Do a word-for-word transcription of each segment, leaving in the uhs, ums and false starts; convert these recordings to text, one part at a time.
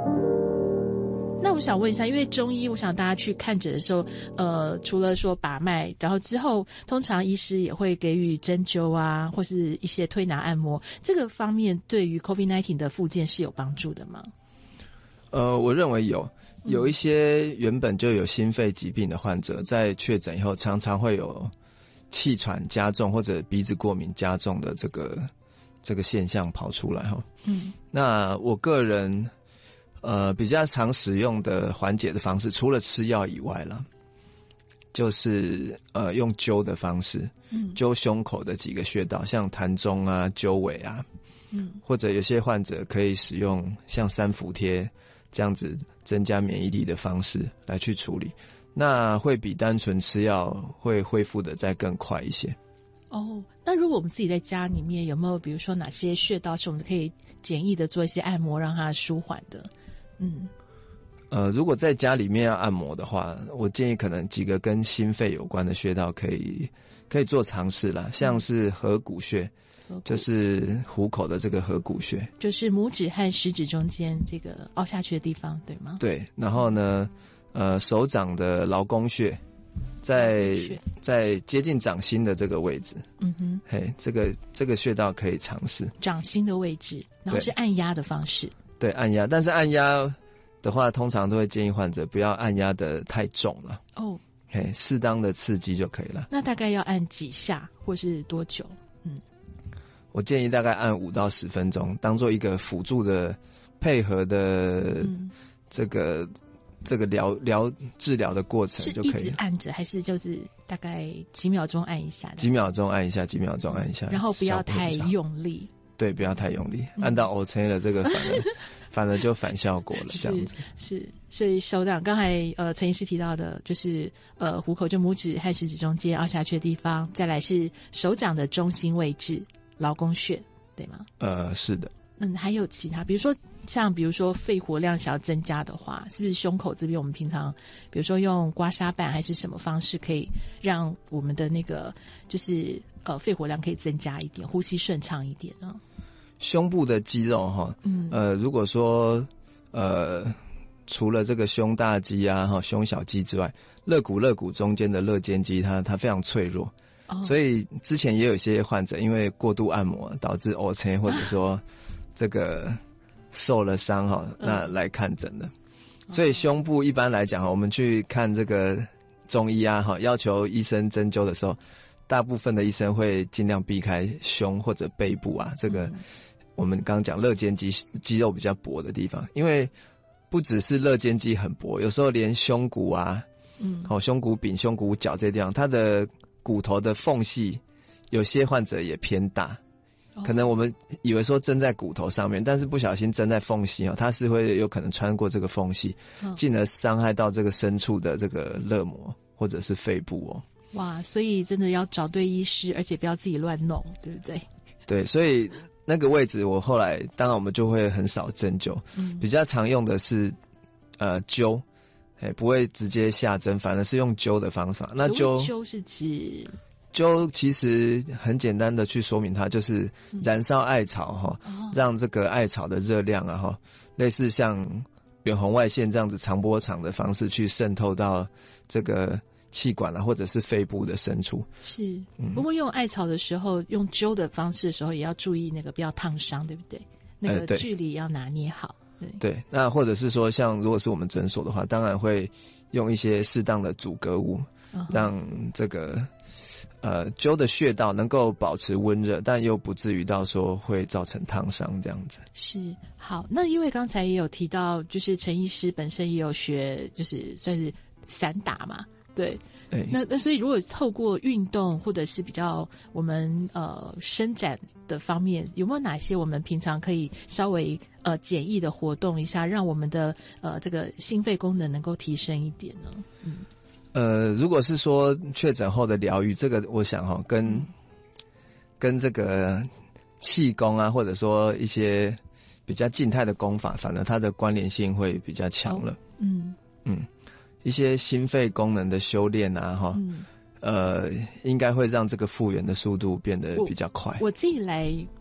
那我想问一下，因为中医我想大家去看诊的时候，呃，除了说把脉，然后之后通常医师也会给予针灸啊，或是一些推拿按摩，这个方面对于 COVID 十九 的复健是有帮助的吗？ 呃，我认为有，有一些原本就有心肺疾病的患者，在确诊以后常常会有气喘加重或者鼻子过敏加重的这个这个现象跑出来哈。嗯，那我个人呃比较常使用的缓解的方式，除了吃药以外啦，就是呃用灸的方式，嗯，灸胸口的几个穴道，像膻中啊、灸尾啊，嗯，或者有些患者可以使用像三伏贴这样子增加免疫力的方式来去处理，那会比单纯吃药会恢复的再更快一些。 哦，那如果我们自己在家里面有没有比如说哪些穴道是我们可以简易的做一些按摩让它舒缓的？嗯， 呃，如果在家里面要按摩的话，我建议可能几个跟心肺有关的穴道可以可以做尝试啦，像是合谷穴，嗯，就是虎口的这个合谷穴， 就是拇指和食指中间这个凹下去的地方，对吗？ 对，然后呢，呃，手掌的劳宫穴，在在接近掌心的这个位置，嗯哼，嘿，这个这个穴道可以尝试。 掌心的位置，然后是按压的方式。 对，按压，但是按压的话，通常都会建议患者不要按压的太重了。哦，嘿，适当的刺激就可以了。 那大概要按几下，或是多久？嗯， 我建议大概按五到十分钟，当做一个辅助的配合的这个、嗯、这个疗疗治疗的过程就可以了。 是一直按着，还是就是大概几秒钟按一下？ 几秒钟按一下，几秒钟按一下， 然后不要太用力。 对，不要太用力，嗯、按到 O C 了，这个反而反而就反效果了，这样子。 是，是所以手掌刚才呃陈医师提到的，就是呃虎口就拇指和食指中间凹下去的地方，再来是手掌的中心位置劳宫穴，对吗？ 呃，是的。 嗯，还有其他，比如说像比如说肺活量想要增加的话，是不是胸口这边我们平常比如说用刮痧板还是什么方式可以让我们的那个就是呃肺活量可以增加一点，呼吸顺畅一点呢？ 胸部的肌肉哈，嗯，呃，如果说呃除了这个胸大肌啊、哈胸小肌之外，肋骨肋骨中间的肋间肌它它非常脆弱。哦，所以之前也有一些患者因为过度按摩导致 O C 或者说这个受了伤哈，那来看诊的。所以胸部一般来讲，我们去看这个中医啊哈，要求医生针灸的时候，大部分的医生会尽量避开胸或者背部啊，这个我们刚刚讲肋间肌肌肉比较薄的地方，因为不只是肋间肌很薄，有时候连胸骨啊，嗯，好，胸骨柄、胸骨角这些地方，它的骨头的缝隙，有些患者也偏大，可能我们以为说针在骨头上面，但是不小心针在缝隙哦，它是会有可能穿过这个缝隙，进而伤害到这个深处的这个肋膜或者是肺部哦。 哇，所以真的要找对医师，而且不要自己乱弄，对不对？ 对，所以那个位置我后来当然我们就会很少针灸，嗯，比较常用的是呃灸。哎，不会直接下针，反而是用灸的方法。那灸灸是指灸，其实很简单的去说明它，就是燃烧艾草哈，嗯，让这个艾草的热量啊哈，类似像远红外线这样子长波长的方式去渗透到这个气管啊，或者是肺部的深处。 是，嗯，不过用艾草的时候，用灸的方式的时候，也要注意那个不要烫伤，对不对？那个距离要拿捏好。 对, 对，那或者是说像如果是我们诊所的话，当然会用一些适当的阻隔物，嗯，让这个呃灸的穴道能够保持温热，但又不至于到说会造成烫伤这样子。 是，好，那因为刚才也有提到，就是陈医师本身也有学，就是算是散打嘛，对。那那所以如果透过运动或者是比较我们呃伸展的方面，有没有哪些我们平常可以稍微呃简易的活动一下，让我们的呃这个心肺功能能够提升一点呢？嗯， 呃，如果是说确诊后的疗愈，这个我想哈，跟跟这个气功啊，或者说一些比较静态的功法，反而它的关联性会比较强了。哦，嗯嗯。一些心肺功能的修炼啊，哈，嗯，呃，应该会让这个复原的速度变得比较快。 我, 我自己来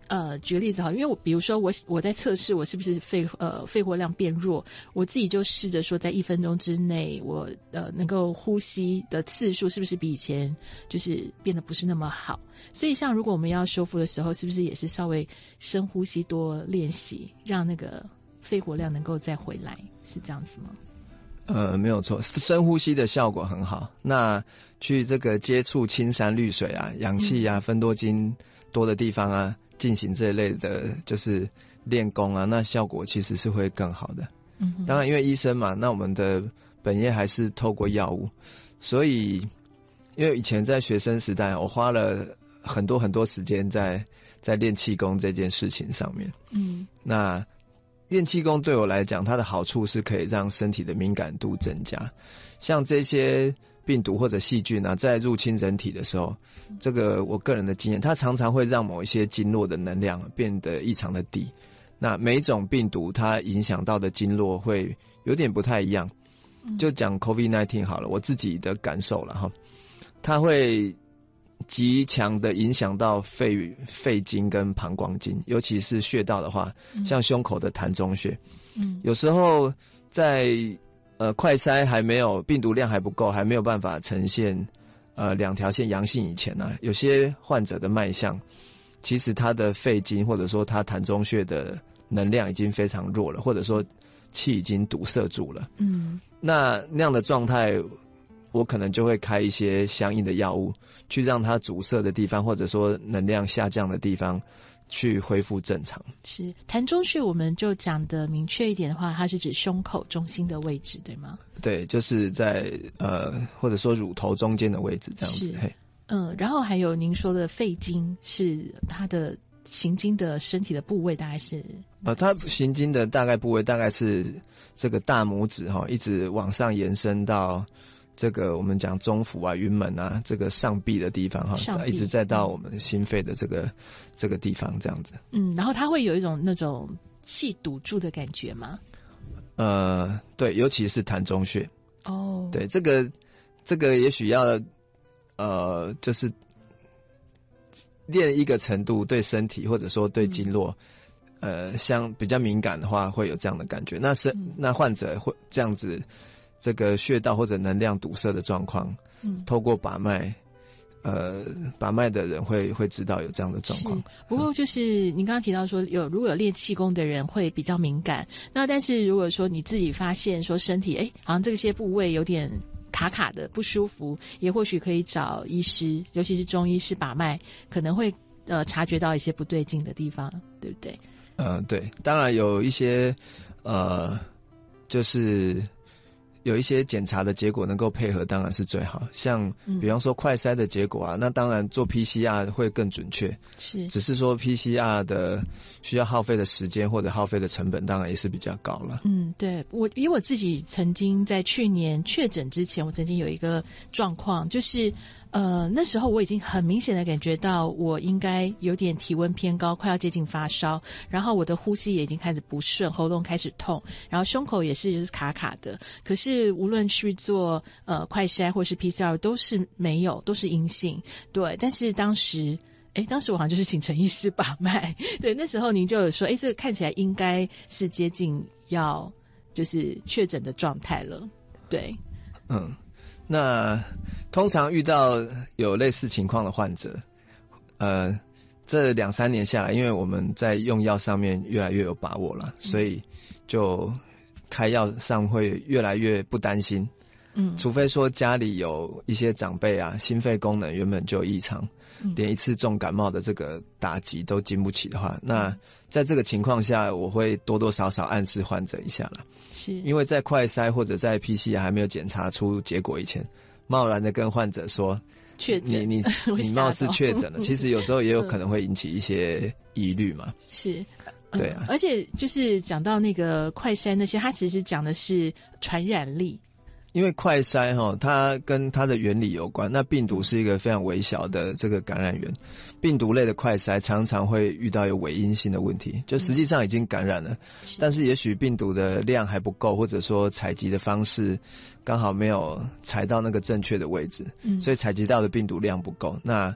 呃，举个例子好，因为我比如说我我在测试我是不是肺呃肺活量变弱，我自己就试着说在一分钟之内，我呃能够呼吸的次数是不是比以前就是变得不是那么好。所以像如果我们要修复的时候，是不是也是稍微深呼吸多练习，让那个肺活量能够再回来，是这样子吗？ 呃，没有错，深呼吸的效果很好。那去这个接触青山绿水啊、氧气啊、芬多精多的地方啊，进行这一类的，就是练功啊，那效果其实是会更好的。嗯，当然，因为医生嘛，那我们的本业还是透过药物，所以因为以前在学生时代，我花了很多很多时间在在练气功这件事情上面。嗯，那练气功对我来讲，它的好处是可以让身体的敏感度增加。像这些病毒或者细菌啊，在入侵人体的时候，这个我个人的经验，它常常会让某一些经络的能量变得异常的低。那每一种病毒它影响到的经络会有点不太一样。就讲 COVID 十九 好了，我自己的感受了哈，它会极强的影响到肺肺经跟膀胱经，尤其是穴道的话，像胸口的膻中穴，嗯，有时候在呃快筛还没有病毒量还不够，还没有办法呈现呃两条线阳性以前呢、啊，有些患者的脉象，其实他的肺经或者说他膻中穴的能量已经非常弱了，或者说气已经堵塞住了，嗯，那那样的状态，我可能就会开一些相应的药物，去让它阻塞的地方，或者说能量下降的地方，去恢复正常。 是膻中穴，我们就讲的明确一点的话，它是指胸口中心的位置，对吗？ 对，就是在呃，或者说乳头中间的位置这样子。嘿， 嗯，然后还有您说的肺经，是它的行经的身体的部位，大概是呃，它行经的大概部位大概是这个大拇指哈、哦，一直往上延伸到这个我们讲中府啊、云门啊，这个上臂的地方哈，一直再到我们心肺的这个、嗯、这个地方这样子。 嗯，然后它会有一种那种气堵住的感觉吗？ 呃，对，尤其是膻中穴。 哦， 对，这个这个也许要呃，就是练一个程度，对身体或者说对经络，嗯、呃，像比较敏感的话，会有这样的感觉。那是、嗯、那患者会这样子。这个穴道或者能量堵塞的状况，嗯，透过把脉，呃，把脉的人会会知道有这样的状况。 不过就是您刚刚提到说，有如果有练气功的人会比较敏感，那但是如果说你自己发现说身体哎，好像这些部位有点卡卡的不舒服，也或许可以找医师，尤其是中医师把脉，可能会呃察觉到一些不对劲的地方，对不对？ 嗯、呃，对，当然有一些呃，就是。有一些检查的结果能够配合当然是最好，像比方说快筛的结果啊、嗯、那当然做 P C R 会更准确， 是只是说 P C R 的需要耗费的时间或者耗费的成本当然也是比较高了。 嗯，对，我以我自己曾经在去年确诊之前，我曾经有一个状况，就是呃，那时候我已经很明显的感觉到我应该有点体温偏高，快要接近发烧，然后我的呼吸也已经开始不顺，喉咙开始痛，然后胸口也是就是卡卡的。可是无论去做呃快筛或是 P C R 都是没有，都是阴性。对，但是当时诶当时我好像就是请陈医师把脉。对，那时候您就有说诶这个看起来应该是接近要就是确诊的状态了。对， 嗯。那通常遇到有类似情况的患者，呃，这两三年下来，因为我们在用药上面越来越有把握了，所以就开药上会越来越不担心。嗯，除非说家里有一些长辈啊，心肺功能原本就有异常，嗯、连一次重感冒的这个打击都经不起的话，那在这个情况下，我会多多少少暗示患者一下啦。 是， 因为在快筛或者在 P C R 还没有检查出结果以前，贸然的跟患者说确诊， 你你你貌似确诊了，其实有时候也有可能会引起一些疑虑嘛。 是。 对啊、 嗯，而且就是讲到那个快筛那些，它其实讲的是传染力。 因为快筛齁，它跟它的原理有关。那病毒是一个非常微小的这个感染源，病毒类的快筛常常会遇到有伪阴性的问题，就实际上已经感染了，嗯、但是也许病毒的量还不够，或者说采集的方式刚好没有采到那个正确的位置，嗯、所以采集到的病毒量不够。那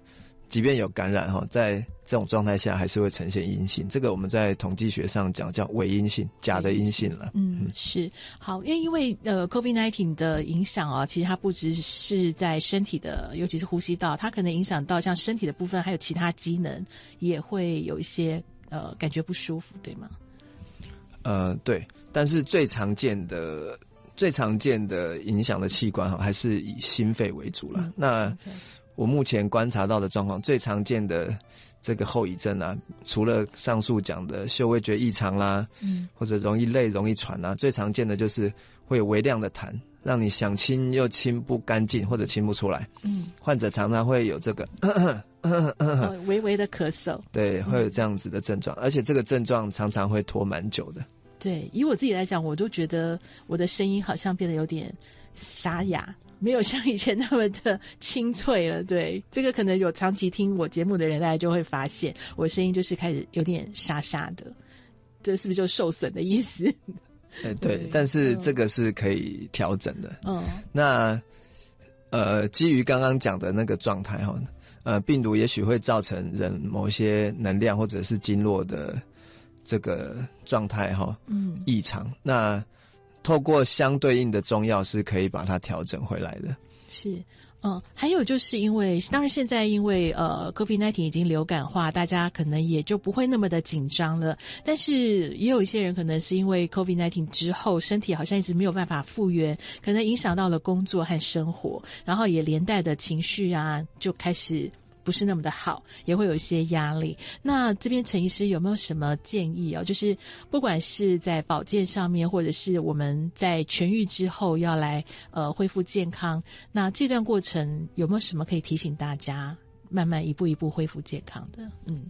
即便有感染哈，在这种状态下还是会呈现阴性，这个我们在统计学上讲叫伪阴性，假的阴性了。 嗯，是好，因为因为呃 COVID 十九 的影响啊，其实它不只是在身体的，尤其是呼吸道，它可能影响到像身体的部分，还有其他机能也会有一些呃感觉不舒服，对吗？ 呃，对，但是最常见的最常见的影响的器官哈，还是以心肺为主了。嗯、那我目前观察到的状况，最常见的这个后遗症啊，除了上述讲的嗅味觉异常啦，嗯，或者容易累、容易喘啊，最常见的就是会有微量的痰，让你想清又清不干净，或者清不出来。嗯，患者常常会有这个咳咳咳咳哦、微微的咳嗽， 对，会有这样子的症状，嗯、而且这个症状常常会拖蛮久的。 对，以我自己来讲，我都觉得我的声音好像变得有点沙哑。没有像以前那么的清脆了，对，这个可能有长期听我节目的人，大家就会发现我声音就是开始有点沙沙的，这是不是就受损的意思？ 欸、对, 对，但是这个是可以调整的。嗯，那呃，基于刚刚讲的那个状态哈，呃，病毒也许会造成人某一些能量或者是经络的这个状态哈，嗯，异常。那透过相对应的中药是可以把它调整回来的。 是，嗯，还有就是因为，当然现在因为呃 COVID 十九 已经流感化，大家可能也就不会那么的紧张了。但是也有一些人可能是因为 COVID 十九 之后，身体好像一直没有办法复原，可能影响到了工作和生活，然后也连带的情绪啊就开始不是那么的好，也会有一些压力。那这边陈医师有没有什么建议啊？就是不管是在保健上面，或者是我们在痊愈之后要来呃恢复健康，那这段过程有没有什么可以提醒大家，慢慢一步一步恢复健康的？嗯，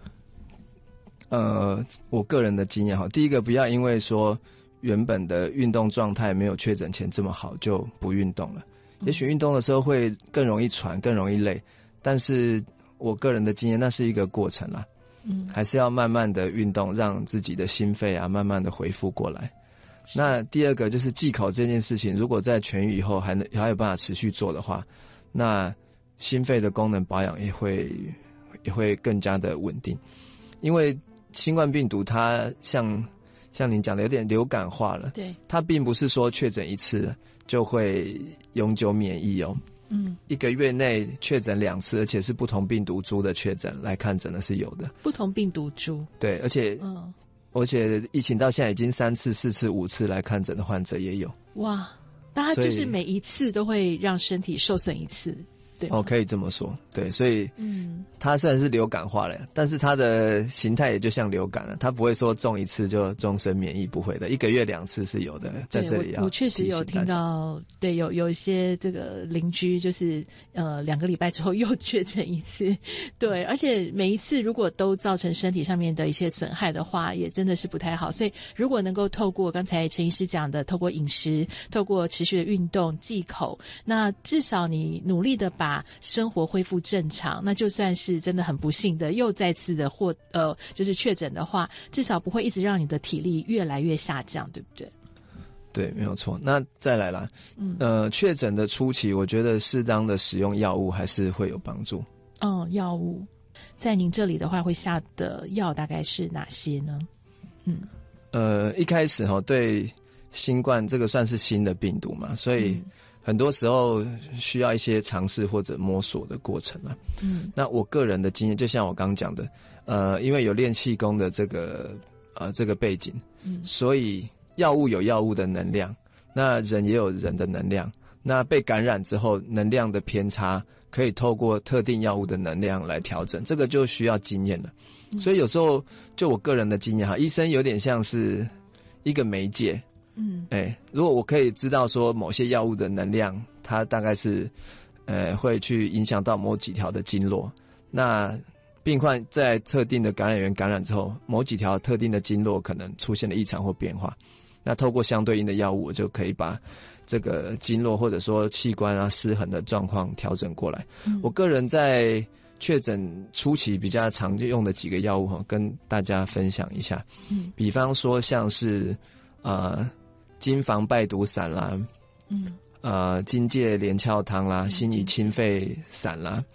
呃，我个人的经验哈，第一个不要因为说原本的运动状态没有确诊前这么好就不运动了，嗯、也许运动的时候会更容易喘，更容易累。但是我个人的经验，那是一个过程啦，嗯，还是要慢慢的运动，让自己的心肺啊慢慢的恢复过来。那第二个就是忌口这件事情，如果在痊愈以后还能还有办法持续做的话，那心肺的功能保养也会也会更加的稳定。因为新冠病毒它像像您讲的有点流感化了，对，它并不是说确诊一次就会永久免疫哦。嗯，一个月内确诊两次，而且是不同病毒株的确诊来看诊的是有的。 不同病毒株， 对，而且，嗯，而且疫情到现在已经三次、四次、五次来看诊的患者也有。 哇，那他就是每一次都会让身体受损一次。 哦，可以这么说，对，所以，嗯，它虽然是流感化了，但是它的形态也就像流感了，它不会说中一次就终身免疫，不会的，一个月两次是有的，在这里要我我确实有听到，对，有有一些这个邻居就是呃两个礼拜之后又确诊一次，对，而且每一次如果都造成身体上面的一些损害的话，也真的是不太好，所以如果能够透过刚才陈医师讲的，透过饮食，透过持续的运动，忌口，那至少你努力的把生活恢复正常，那就算是真的很不幸的又再次的或呃就是确诊的话，至少不会一直让你的体力越来越下降，对不对？ 对，没有错。那再来啦，嗯，呃，确诊的初期，我觉得适当的使用药物还是会有帮助。 嗯，药物在您这里的话，会下的药大概是哪些呢？嗯， 呃，一开始哈，对新冠这个算是新的病毒嘛，所以。嗯很多时候需要一些尝试或者摸索的过程啊。嗯，那我个人的经验，就像我刚刚讲的，呃，因为有练气功的这个呃这个背景，嗯，所以药物有药物的能量，那人也有人的能量。那被感染之后，能量的偏差可以透过特定药物的能量来调整，这个就需要经验了。嗯，所以有时候就我个人的经验哈，医生有点像是一个媒介。嗯，哎、欸，如果我可以知道说某些药物的能量，它大概是，呃，会去影响到某几条的经络，那病患在特定的感染源感染之后，某几条特定的经络可能出现了异常或变化，那透过相对应的药物，我就可以把这个经络或者说器官啊失衡的状况调整过来。嗯，我个人在确诊初期比较常用的几个药物哈，跟大家分享一下。嗯，比方说像是呃。金防败毒散啦，嗯，呃，金芥连翘汤啦，辛夷清肺散啦，嗯，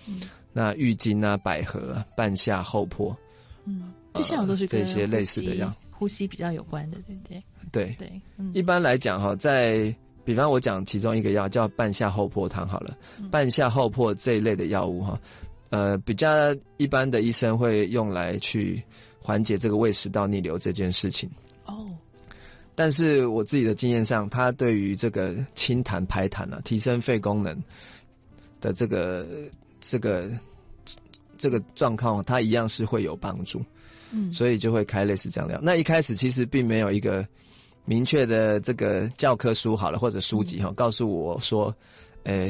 那郁金啊、百合啊、半夏、厚朴， 嗯，这些都是跟这些类似的药， 呼吸比较有关的，对不对？ 对对，嗯，一般来讲哈，在比方我讲其中一个药叫半夏厚朴汤好了，嗯、半夏厚朴这一类的药物哈，呃，比较一般的医生会用来去缓解这个胃食道逆流这件事情。哦，但是我自己的经验上，它对于这个清痰排痰啊，提升肺功能的这个这个这个状况，它一样是会有帮助。嗯，所以就会开类似这样的药。那一开始其实并没有一个明确的这个教科书好了，或者书籍哈，告诉我说，呃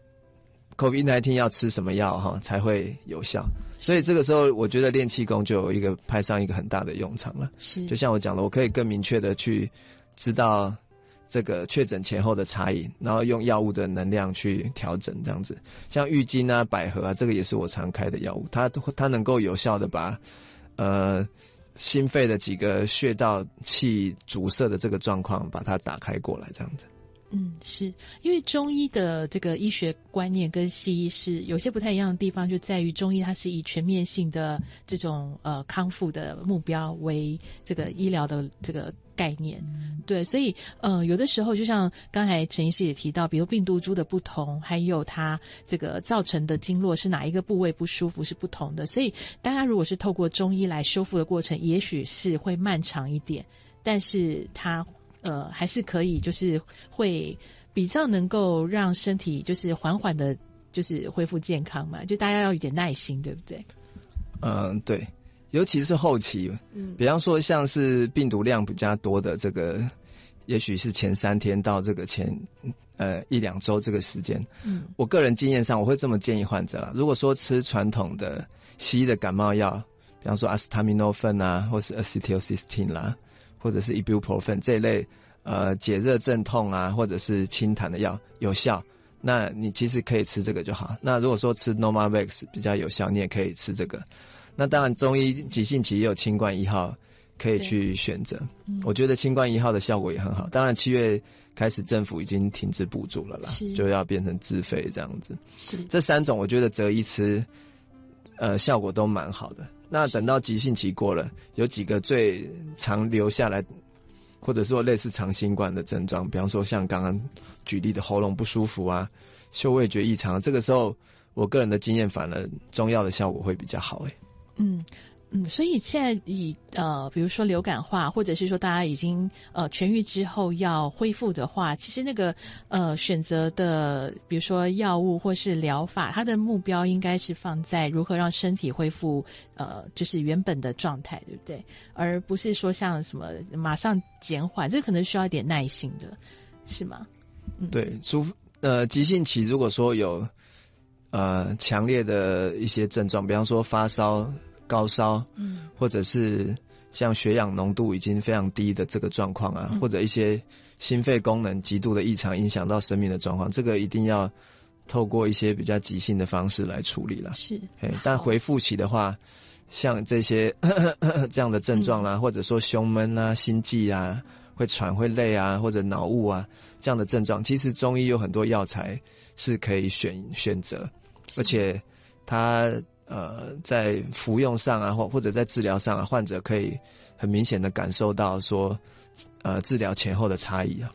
，COVID 十九 要吃什么药哈才会有效。所以这个时候，我觉得练气功就有一个派上一个很大的用场了。是，就像我讲的，我可以更明确的去知道这个确诊前后的差异，然后用药物的能量去调整这样子。像郁金啊、百合啊，这个也是我常开的药物，它它能够有效的把呃，心肺的几个穴道气阻塞的这个状况，把它打开过来，这样子。 嗯，是因为中医的这个医学观念跟西医是有些不太一样的地方，就在于中医它是以全面性的这种呃康复的目标为这个医疗的这个概念，对，所以呃有的时候就像刚才陈医师也提到，比如病毒株的不同，还有它这个造成的经络是哪一个部位不舒服是不同的，所以大家如果是透过中医来修复的过程，也许是会漫长一点，但是它呃还是可以就是会比较能够让身体就是缓缓的就是恢复健康嘛，就大家要有点耐心，对不对？ 嗯，对。尤其是后期，嗯，比方说像是病毒量比较多的这个，也许是前三天到这个前呃一两周这个时间，嗯，我个人经验上我会这么建议患者啦。如果说吃传统的西医的感冒药，比方说阿司他米诺芬啊，或是 acetylcysteine 啦，或者是 ibuprofen 这一类呃解热镇痛啊，或者是清痰的药有效，那你其实可以吃这个就好。那如果说吃 Normavax 比较有效，你也可以吃这个。那当然，中医急性期也有清冠一号可以去选择。嗯、我觉得清冠一号的效果也很好。当然，七月开始政府已经停止补助了啦，就要变成自费这样子。是这三种，我觉得择一吃，呃，效果都蛮好的。那等到急性期过了，有几个最常留下来，或者说类似长新冠的症状，比方说像刚刚举例的喉咙不舒服啊、嗅味觉异常，这个时候我个人的经验，反而中药的效果会比较好诶、欸。 嗯嗯，所以现在以呃，比如说流感化，或者是说大家已经呃痊愈之后要恢复的话，其实那个呃选择的，比如说药物或是疗法，它的目标应该是放在如何让身体恢复呃就是原本的状态，对不对？而不是说像什么马上减缓，这可能需要一点耐心的，是吗？ 嗯、对，除呃急性期如果说有呃强烈的一些症状，比方说发烧、高烧，嗯，或者是像血氧浓度已经非常低的这个状况啊，嗯、或者一些心肺功能极度的异常影响到生命的状况，这个一定要透过一些比较急性的方式来处理了。是，但回复期的话，像这些呵呵呵这样的症状啦、啊，嗯、或者说胸闷啊、心悸啊、会喘、会累啊，或者脑雾啊这样的症状，其实中医有很多药材是可以选选择，而且它。呃，在服用上啊，或或者在治疗上啊，患者可以很明显的感受到说，呃，治疗前后的差异啊。